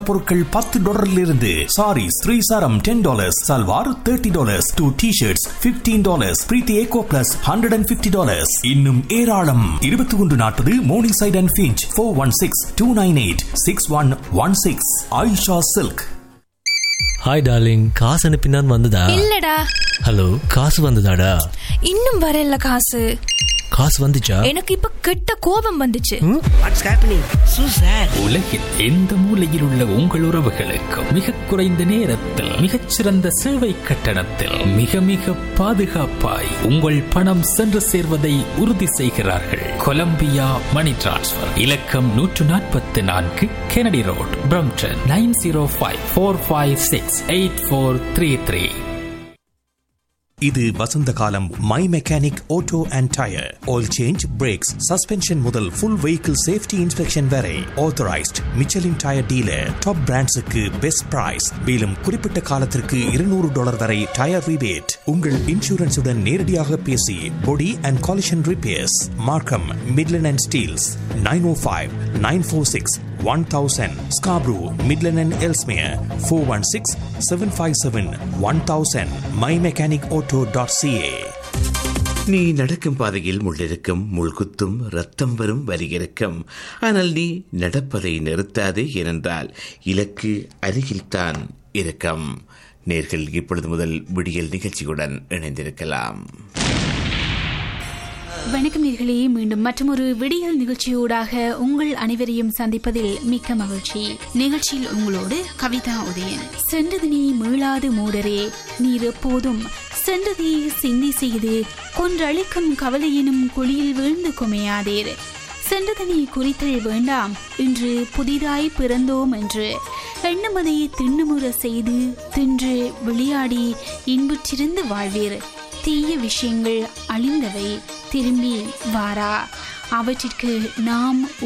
பொருட்கள் $10 சாரீஸ் 3 சாரம் $10, சல்வார் $30, 2 t-shirts $15, பிரீத்தி ஏகோ பிளஸ் $150. இன்னும் ஏராளம். 2140 morning side and Finch 416-298-6116. Ayesha silk. Hi darling, காசு அனுப்பினான் வந்ததா? இல்லடா. ஹலோ, காசு வந்ததாடா? இன்னும் வரல. காசு வந்துச்சா? எனக்கு இப்ப கெட்ட கோபம் வந்துச்சு. What's happening? So sad. உலகில் எந்த மூலையில் உள்ள உங்கள் உறவுகளுக்கு மிக குறைந்த நேரத்தில் மிகச்சிறந்த சேவை கட்டணத்தில் மிக மிக பாதுகாப்பாய் உங்கள் பணம் சென்று சேர்வதை உறுதி செய்கிறார்கள். கொலம்பியா மணி டிரான்ஸ்ஃபர். இலக்கம் 144 கெனடி ரோட், பிரம்ப்டன் 905-456-8433. இது வசந்த காலம். My mechanic auto and tyre oil change, breaks, suspension முதல் ஃபுல் வெஹிக்கிள் சேஃப்டி இன்ஸ்பெக்ஷன் வரை authorised Michelin tyre dealer. Top பிராண்ட்ஸுக்கு best price. மேலும் குறிப்பிட்ட காலத்திற்கு $200 வரை டயர் ரிபேட். உங்கள் இன்சூரன்ஸுடன் நேரடியாக பேசி பொடி அண்ட் காலிஷன் ரிப்பேர்ஸ். மார்க்கம், Midland and Steeles. 905-946-1000. Scarborough, Midland and Ellesmere. 416-757-1000. mymechanicauto.ca. நீ நடக்கும் பாதையில் முள்ளிருக்கும், முள்குத்தும், ரத்தம் வரும் வலி இருக்கும். ஆனால் நீ நடப்பதை நிறுத்தாதே, ஏனென்றால் இலக்கு அருகில்தான் இருக்கும். நேர்கள் இப்பொழுது முதல் விடியல் நிகழ்ச்சியுடன் இணைந்திருக்கலாம். வணக்கம் நேர்களே, மீண்டும் மற்றொரு விடியல் நிகழ்ச்சியோடாக உங்கள் அனைவரையும் சந்திப்பதில் மிக்க மகிழ்ச்சி. நிகழ்ச்சியில் உங்களோடு கவிதா உதயன். சென்றது நீ மீளாது மூடரே, நீர் எப்போதும் சென்றதை சிந்தி செய்து கொன்றளிக்கும் கவலையினும் குழியில் வீழ்ந்து குமையாதேர். சென்றதனை குறித்தல் வேண்டாம், இன்று புதிதாய் பிறந்தோம் என்று எண்ணுமதை திண்ணுமுற செய்து தின்று விளையாடி இன்புற்றிருந்து வாழ்வீர். தீய விஷயங்கள் அழிந்தவை, திரும்பி வாரா. அவற்றிற்கு நாம்